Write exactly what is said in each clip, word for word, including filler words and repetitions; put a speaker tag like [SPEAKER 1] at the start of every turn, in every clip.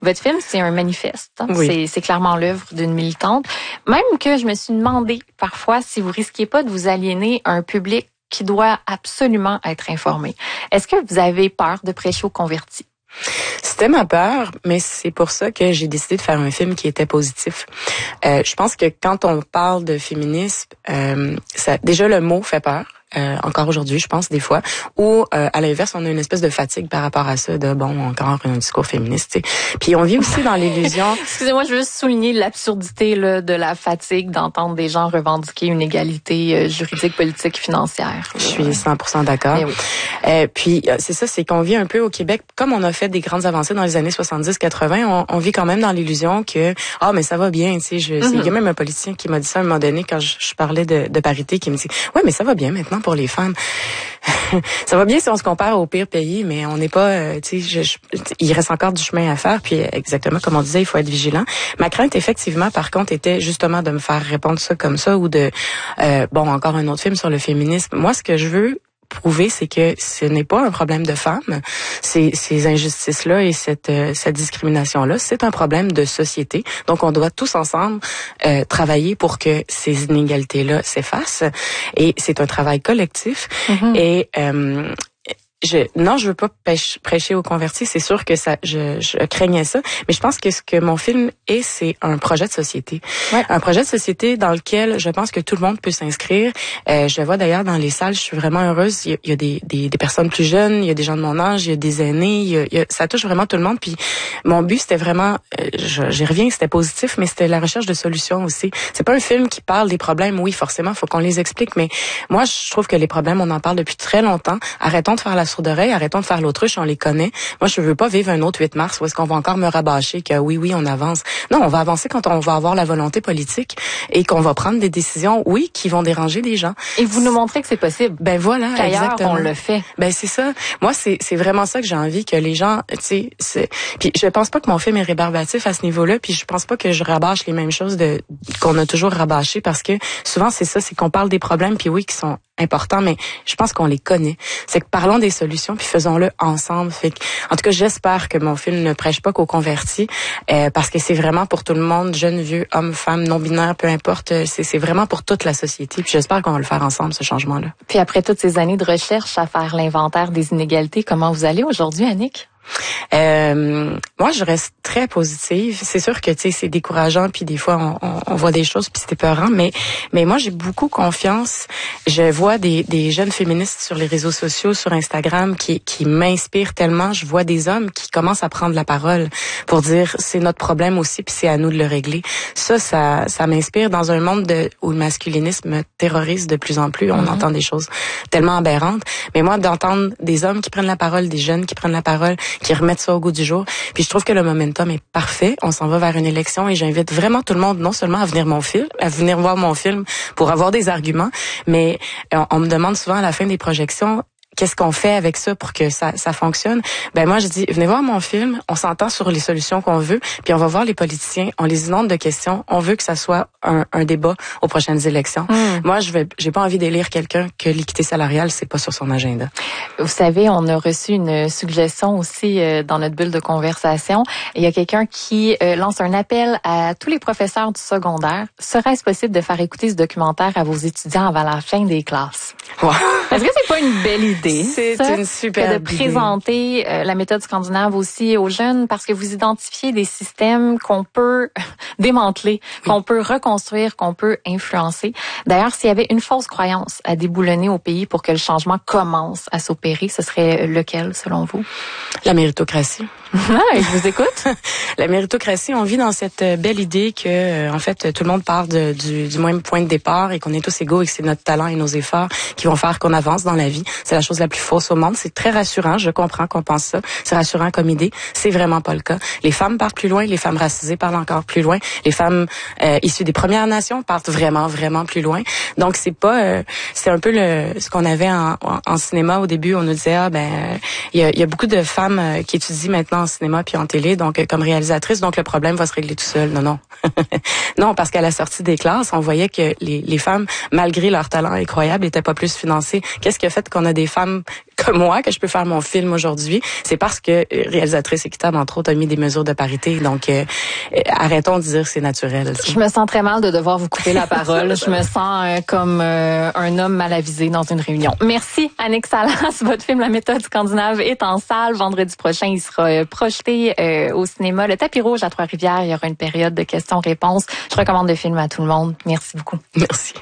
[SPEAKER 1] Votre film, c'est un manifeste. Hein?
[SPEAKER 2] Oui.
[SPEAKER 1] C'est, c'est clairement l'œuvre d'une militante. Même que je me suis demandé parfois si vous risquiez pas de vous aliéner un public qui doit absolument être informé. Est-ce que vous avez peur de prêcher aux convertis?
[SPEAKER 2] C'était ma peur, mais c'est pour ça que j'ai décidé de faire un film qui était positif. Euh, je pense que quand on parle de féminisme, euh, ça, déjà le mot fait peur. Euh, encore aujourd'hui, je pense, des fois, ou euh, à l'inverse, on a une espèce de fatigue par rapport à ça, de bon, encore un discours féministe, t'sais. Puis on vit aussi dans l'illusion...
[SPEAKER 1] Excusez-moi, je veux juste souligner l'absurdité là, de la fatigue d'entendre des gens revendiquer une égalité euh, juridique, politique, financière.
[SPEAKER 2] Je suis cent pour cent d'accord.
[SPEAKER 1] Oui.
[SPEAKER 2] Euh, puis c'est ça, c'est qu'on vit un peu au Québec, comme on a fait des grandes avancées dans les années soixante-dix quatre-vingt, on, on vit quand même dans l'illusion que ah oh, mais ça va bien, tu sais, je mm-hmm. Il y a même un politicien qui m'a dit ça à un moment donné quand je, je parlais de, de parité, qui me dit ouais mais ça va bien maintenant pour les femmes. Ça va bien si on se compare aux pires pays, mais on n'est pas, euh, tu sais, je, je, il reste encore du chemin à faire. Puis exactement comme on disait, il faut être vigilant. Ma crainte, effectivement, par contre, était justement de me faire répondre ça comme ça ou de, euh, bon, encore un autre film sur le féminisme. Moi, ce que je veux prouver, c'est que ce n'est pas un problème de femmes. Ces, ces injustices-là et cette, euh, cette discrimination-là, c'est un problème de société. Donc, on doit tous ensemble euh, travailler pour que ces inégalités-là s'effacent. Et c'est un travail collectif. Mm-hmm. Et euh, Je, non, je veux pas pêche, prêcher aux convertis. C'est sûr que ça, je, je craignais ça. Mais je pense que ce que mon film est, c'est un projet de société. Ouais. Un projet de société dans lequel je pense que tout le monde peut s'inscrire. Euh, je le vois d'ailleurs dans les salles. Je suis vraiment heureuse. Il y a, il y a des, des, des personnes plus jeunes, il y a des gens de mon âge, il y a des aînés. Il y a, il y a, ça touche vraiment tout le monde. Puis mon but, c'était vraiment, euh, je, j'y reviens, c'était positif, mais c'était la recherche de solutions aussi. C'est pas un film qui parle des problèmes. Oui, forcément, faut qu'on les explique. Mais moi, je trouve que les problèmes, on en parle depuis très longtemps. Arrêtons de faire la sourde oreille, arrêtons de faire l'autruche, on les connaît. Moi, je veux pas vivre un autre huit mars où est-ce qu'on va encore me rabâcher que oui, oui, on avance. Non, on va avancer quand on va avoir la volonté politique et qu'on va prendre des décisions, oui, qui vont déranger des gens.
[SPEAKER 1] Et vous nous montrez que c'est possible.
[SPEAKER 2] Ben voilà,
[SPEAKER 1] qu'ailleurs,
[SPEAKER 2] exactement.
[SPEAKER 1] On le fait.
[SPEAKER 2] Ben c'est ça. Moi, c'est c'est vraiment ça que j'ai envie que les gens, tu sais, c'est. Puis je pense pas que mon film est rébarbatif à ce niveau-là, puis je pense pas que je rabâche les mêmes choses de qu'on a toujours rabâché parce que souvent c'est ça, c'est qu'on parle des problèmes, puis oui, qui sont important, mais je pense qu'on les connaît. C'est que parlons des solutions puis faisons-le ensemble. Fait que, en tout cas, j'espère que mon film ne prêche pas qu'aux convertis, euh, parce que c'est vraiment pour tout le monde, jeunes, vieux, hommes, femmes, non-binaires, peu importe. C'est, c'est vraiment pour toute la société. Puis j'espère qu'on va le faire ensemble, ce changement-là.
[SPEAKER 1] Puis après toutes ces années de recherche à faire l'inventaire des inégalités, comment vous allez aujourd'hui, Annick?
[SPEAKER 2] Euh, moi, je reste très positive. C'est sûr que tu sais, c'est décourageant, puis des fois on, on, on voit des choses, puis c'est épeurant. Mais mais moi, j'ai beaucoup confiance. Je vois des, des jeunes féministes sur les réseaux sociaux, sur Instagram, qui qui m'inspirent tellement. Je vois des hommes qui commencent à prendre la parole pour dire c'est notre problème aussi, puis c'est à nous de le régler. Ça, ça, ça m'inspire dans un monde de, où le masculinisme terrorise de plus en plus. On mm-hmm. entend des choses tellement aberrantes. Mais moi, d'entendre des hommes qui prennent la parole, des jeunes qui prennent la parole, qui remettent ça au goût du jour. Puis je trouve que le momentum est parfait. On s'en va vers une élection et j'invite vraiment tout le monde, non seulement à venir mon film, à venir voir mon film pour avoir des arguments, mais on, on me demande souvent à la fin des projections, qu'est-ce qu'on fait avec ça pour que ça, ça fonctionne? Ben moi, je dis, venez voir mon film, on s'entend sur les solutions qu'on veut, puis on va voir les politiciens, on les inonde de questions, on veut que ça soit un, un débat aux prochaines élections. Mmh. Moi, je vais, j'ai pas envie d'élire quelqu'un que l'équité salariale, c'est pas sur son agenda.
[SPEAKER 1] Vous savez, on a reçu une suggestion aussi euh, dans notre bulle de conversation. Il y a quelqu'un qui euh, lance un appel à tous les professeurs du secondaire. Serait-ce possible de faire écouter ce documentaire à vos étudiants avant la fin des classes?
[SPEAKER 2] Wow.
[SPEAKER 1] Est-ce que c'est pas une belle idée?
[SPEAKER 2] C'est
[SPEAKER 1] ça,
[SPEAKER 2] une super
[SPEAKER 1] que de présenter euh, la méthode scandinave aussi aux jeunes parce que vous identifiez des systèmes qu'on peut démanteler, oui. qu'on peut reconstruire, qu'on peut influencer. D'ailleurs, s'il y avait une fausse croyance à déboulonner au pays pour que le changement commence à s'opérer, ce serait lequel selon vous?
[SPEAKER 2] La méritocratie.
[SPEAKER 1] Ah, je vous écoute.
[SPEAKER 2] La méritocratie, on vit dans cette belle idée que, euh, en fait, tout le monde part de, du, du même point de départ et qu'on est tous égaux et que c'est notre talent et nos efforts qui vont faire qu'on avance dans la vie. C'est la chose la plus fausse au monde. C'est très rassurant. Je comprends qu'on pense ça. C'est rassurant comme idée. C'est vraiment pas le cas. Les femmes partent plus loin. Les femmes racisées partent encore plus loin. Les femmes euh, issues des Premières Nations partent vraiment, vraiment plus loin. Donc, c'est pas... Euh, c'est un peu le ce qu'on avait en, en, en cinéma au début. On nous disait, ah, ben, il y a, y a beaucoup de femmes euh, qui étudient maintenant en cinéma puis en télé, donc euh, comme réalisatrice, donc le problème va se régler tout seul. Non, non. Non, parce qu'à la sortie des classes, on voyait que les, les femmes, malgré leur talent incroyable, étaient pas plus financées. Qu'est-ce qui a fait qu'on a des femmes femme comme moi que je peux faire mon film aujourd'hui, c'est parce que Réalisatrice Équitable, entre autres, a mis des mesures de parité. Donc, euh, arrêtons de dire que c'est naturel.
[SPEAKER 1] Je me sens très mal de devoir vous couper la parole. Je me sens euh, comme euh, un homme mal avisé dans une réunion. Merci, Annick Salas. Votre film La méthode scandinave est en salle. Vendredi prochain, il sera euh, projeté euh, au cinéma. Le Tapis rouge à Trois-Rivières, il y aura une période de questions-réponses. Je recommande le film à tout le monde. Merci beaucoup.
[SPEAKER 2] Merci.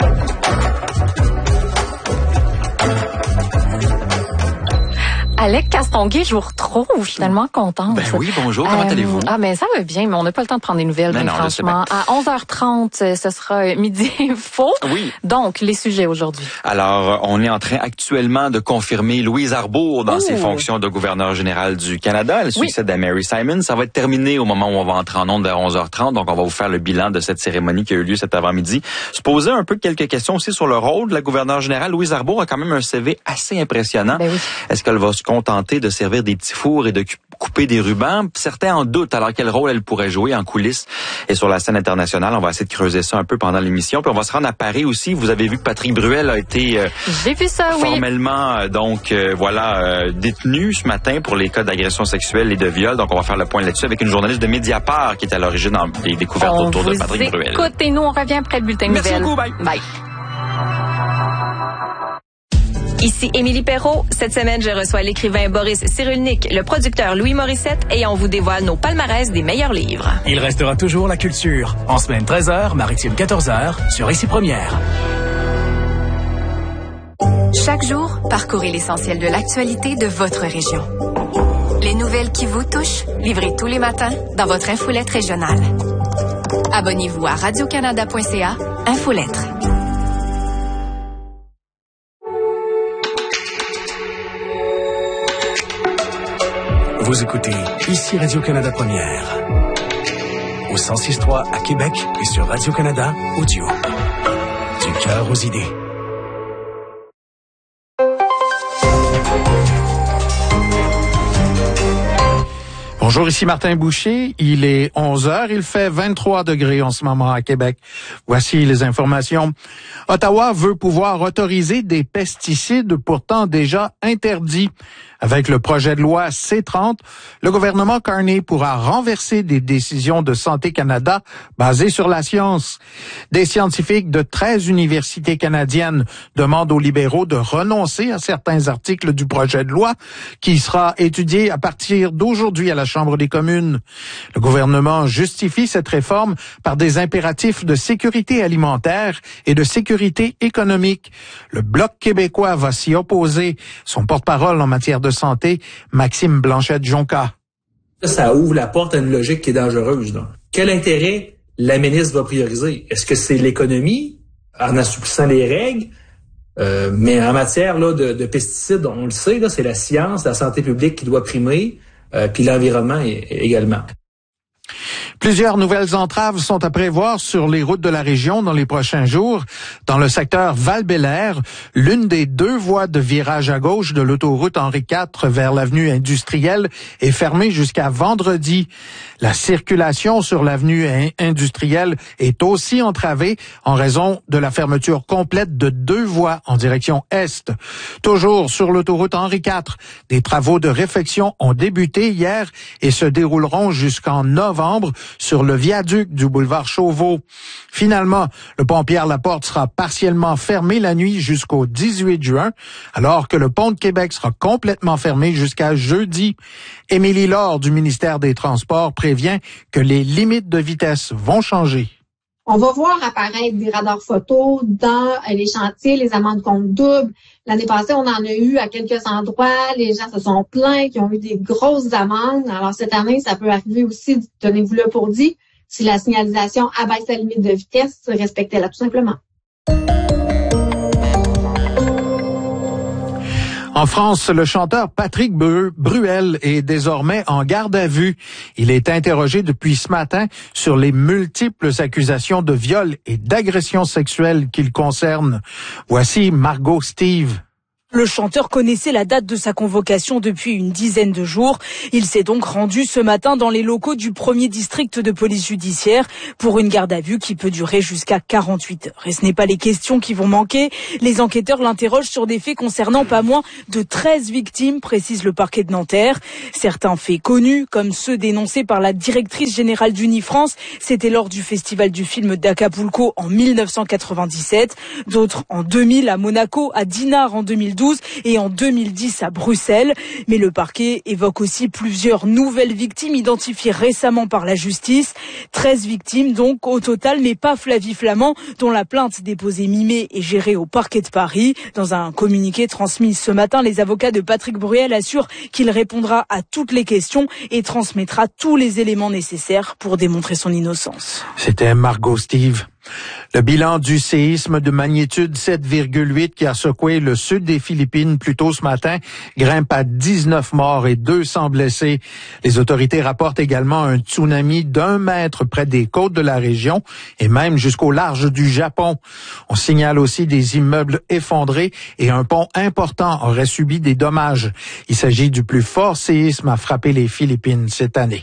[SPEAKER 1] Alec Castonguay, je vous retrouve. Je suis tellement contente.
[SPEAKER 3] Ben oui, bonjour. Comment
[SPEAKER 1] euh,
[SPEAKER 3] allez-vous?
[SPEAKER 1] Ah, mais ça va bien, mais on n'a pas le temps de prendre des nouvelles,
[SPEAKER 3] Mais
[SPEAKER 1] ben,
[SPEAKER 3] non,
[SPEAKER 1] franchement. À onze heures trente, ce sera midi info.
[SPEAKER 3] Oui.
[SPEAKER 1] Donc, les sujets aujourd'hui.
[SPEAKER 3] Alors, on est en train actuellement de confirmer Louise Arbour dans
[SPEAKER 1] Ouh.
[SPEAKER 3] ses fonctions de gouverneur général du Canada. Elle
[SPEAKER 1] Oui.
[SPEAKER 3] succède à Mary Simon. Ça va être terminé au moment où on va entrer en onde vers onze heures trente. Donc, on va vous faire le bilan de cette cérémonie qui a eu lieu cet avant-midi. Se poser un peu quelques questions aussi sur le rôle de la gouverneure générale. Louise Arbour a quand même un C V assez impressionnant.
[SPEAKER 1] Ben oui.
[SPEAKER 3] Est-ce qu'elle va se contenter de servir des petits fours et de couper des rubans? Certains en doutent. Alors, quel rôle elle pourrait jouer en coulisses et sur la scène internationale? On va essayer de creuser ça un peu pendant l'émission. Puis on va se rendre à Paris aussi. Vous avez vu que Patrick Bruel a été euh,
[SPEAKER 1] J'ai vu ça, oui.
[SPEAKER 3] formellement euh, donc euh, voilà euh, détenu ce matin pour les cas d'agression sexuelle et de viol. Donc, on va faire le point là-dessus avec une journaliste de Mediapart qui est à l'origine des découvertes
[SPEAKER 1] On
[SPEAKER 3] autour
[SPEAKER 1] vous
[SPEAKER 3] de Patrick Bruel.
[SPEAKER 1] écoute et nous, on revient après le bulletin de
[SPEAKER 3] Merci
[SPEAKER 1] nouvelles.
[SPEAKER 3] beaucoup, bye.
[SPEAKER 1] Bye.
[SPEAKER 4] Ici Émilie Perrault. Cette semaine, je reçois l'écrivain Boris Cyrulnik, le producteur Louis Morissette et on vous dévoile nos palmarès des meilleurs livres.
[SPEAKER 5] Il restera toujours la culture. En semaine treize heures, Maritime quatorze heures, sur Ici Première.
[SPEAKER 6] Chaque jour, parcourez l'essentiel de l'actualité de votre région. Les nouvelles qui vous touchent, livrées tous les matins dans votre infolette régionale. Abonnez-vous à radio canada point c a, Infolettre.
[SPEAKER 5] Vous écoutez Ici Radio-Canada Première. Au cent six point trois à Québec et sur Radio-Canada Audio. Du cœur aux idées.
[SPEAKER 7] Bonjour, ici Martin Boucher. Il est onze heures. Il fait vingt-trois degrés en ce moment à Québec. Voici les informations. Ottawa veut pouvoir autoriser des pesticides pourtant déjà interdits. Avec le projet de loi C trente, le gouvernement Carney pourra renverser des décisions de Santé Canada basées sur la science. Des scientifiques de treize universités canadiennes demandent aux libéraux de renoncer à certains articles du projet de loi qui sera étudié à partir d'aujourd'hui à la Chambre des communes. Le gouvernement justifie cette réforme par des impératifs de sécurité alimentaire et de sécurité économique. Le Bloc québécois va s'y opposer. Son porte-parole en matière de santé, Maxime Blanchette-Jonca.
[SPEAKER 8] Ça ouvre la porte à une logique qui est dangereuse. Là. Quel intérêt la ministre va prioriser? Est-ce que c'est l'économie en assouplissant les règles? Euh, mais en matière là, de, de pesticides, on le sait, là, c'est la science, la santé publique qui doit primer, euh, puis l'environnement également.
[SPEAKER 7] Plusieurs nouvelles entraves sont à prévoir sur les routes de la région dans les prochains jours. Dans le secteur Val-Bélair, l'une des deux voies de virage à gauche de l'autoroute Henri quatre vers l'avenue industrielle est fermée jusqu'à vendredi. La circulation sur l'avenue industrielle est aussi entravée en raison de la fermeture complète de deux voies en direction est. Toujours sur l'autoroute Henri quatre, des travaux de réfection ont débuté hier et se dérouleront jusqu'en novembre sur le viaduc du boulevard Chauveau. Finalement, le pont Pierre-Laporte sera partiellement fermé la nuit jusqu'au dix-huit juin, alors que le pont de Québec sera complètement fermé jusqu'à jeudi. Émilie Laure du ministère des Transports prévient que les limites de vitesse vont changer.
[SPEAKER 9] On va voir apparaître des radars photos dans les chantiers, les amendes compte double. L'année passée, on en a eu à quelques endroits. Les gens se sont plaints, qui ont eu des grosses amendes. Alors, cette année, ça peut arriver aussi, tenez-vous le pour dit, si la signalisation abaisse la limite de vitesse, respectez-la tout simplement.
[SPEAKER 7] En France, le chanteur Patrick Bruel est désormais en garde à vue. Il est interrogé depuis ce matin sur les multiples accusations de viol et d'agression sexuelle qu'il concerne. Voici Margot Steve.
[SPEAKER 10] Le chanteur connaissait la date de sa convocation depuis une dizaine de jours. Il s'est donc rendu ce matin dans les locaux du premier district de police judiciaire pour une garde à vue qui peut durer jusqu'à quarante-huit heures. Et ce n'est pas les questions qui vont manquer. Les enquêteurs l'interrogent sur des faits concernant pas moins de treize victimes, précise le parquet de Nanterre. Certains faits connus, comme ceux dénoncés par la directrice générale d'Unifrance, c'était lors du festival du film d'Acapulco en mille neuf cent quatre-vingt-dix-sept. D'autres en deux mille à Monaco, à Dinard en deux mille douze et en deux mille dix à Bruxelles. Mais le parquet évoque aussi plusieurs nouvelles victimes identifiées récemment par la justice. treize victimes donc au total, mais pas Flavie Flament, dont la plainte déposée mi-mai est gérée au parquet de Paris. Dans un communiqué transmis ce matin, les avocats de Patrick Bruel assurent qu'il répondra à toutes les questions et transmettra tous les éléments nécessaires pour démontrer son innocence.
[SPEAKER 7] C'était Margot Steve. Le bilan du séisme de magnitude sept virgule huit qui a secoué le sud des Philippines plus tôt ce matin grimpe à dix-neuf morts et deux cents blessés. Les autorités rapportent également un tsunami d'un mètre près des côtes de la région et même jusqu'au large du Japon. On signale aussi des immeubles effondrés et un pont important aurait subi des dommages. Il s'agit du plus fort séisme à frapper les Philippines cette année.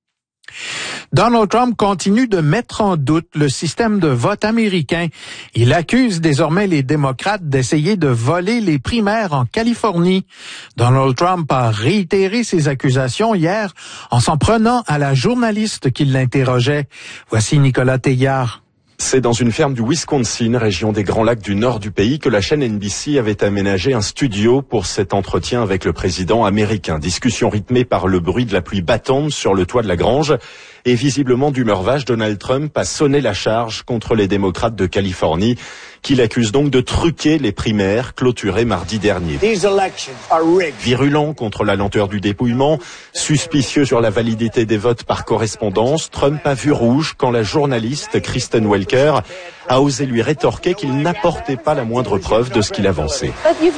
[SPEAKER 7] Donald Trump continue de mettre en doute le système de vote américain. Il accuse désormais les démocrates d'essayer de voler les primaires en Californie. Donald Trump a réitéré ses accusations hier en s'en prenant à la journaliste qui l'interrogeait. Voici Nicolas Teillard.
[SPEAKER 11] C'est dans une ferme du Wisconsin, région des Grands Lacs du nord du pays, que la chaîne N B C avait aménagé un studio pour cet entretien avec le président américain. Discussion rythmée par le bruit de la pluie battante sur le toit de la grange. Et visiblement d'humeur vache, Donald Trump a sonné la charge contre les démocrates de Californie, qui l'accusent donc de truquer les primaires clôturées mardi dernier. Virulent contre la lenteur du dépouillement, suspicieux sur la validité des votes par correspondance, Trump a vu rouge quand la journaliste Kristen Welker a osé lui rétorquer qu'il n'apportait pas la moindre preuve de ce qu'il avançait.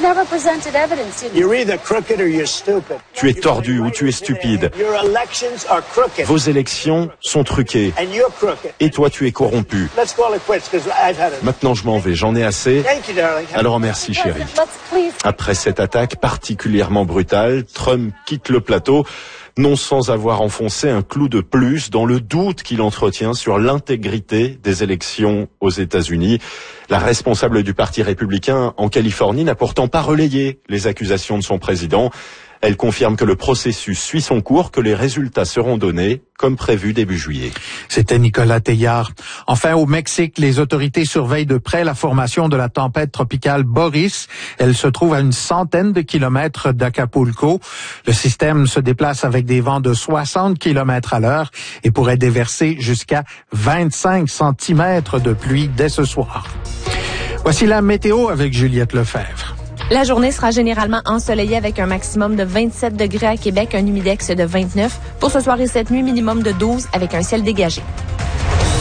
[SPEAKER 11] Tu es tordu ou tu es stupide. Vos élections sont truquées. Et toi, tu es corrompu. Maintenant, je m'en vais. J'en ai assez. Alors merci, chérie. Après cette attaque particulièrement brutale, Trump quitte le plateau, non sans avoir enfoncé un clou de plus dans le doute qu'il entretient sur l'intégrité des élections aux États-Unis. La responsable du Parti républicain en Californie n'a pourtant pas relayé les accusations de son président. Elle confirme que le processus suit son cours, que les résultats seront donnés comme prévu début juillet.
[SPEAKER 7] C'était Nicolas Teillard. Enfin, au Mexique, les autorités surveillent de près la formation de la tempête tropicale Boris. Elle se trouve à une centaine de kilomètres d'Acapulco. Le système se déplace avec des vents de soixante kilomètres à l'heure et pourrait déverser jusqu'à vingt-cinq centimètres de pluie dès ce soir. Voici la météo avec Juliette Lefebvre.
[SPEAKER 12] La journée sera généralement ensoleillée avec un maximum de vingt-sept degrés à Québec, un humidex de vingt-neuf. Pour ce soir et cette nuit, minimum de douze avec un ciel dégagé.